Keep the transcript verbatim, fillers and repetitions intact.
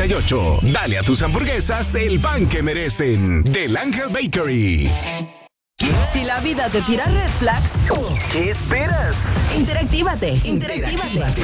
y ocho. Dale a tus hamburguesas el pan que merecen. Del Ángel Bakery. Si la vida te tira red flags, ¿qué esperas? interactívate. Interactívate.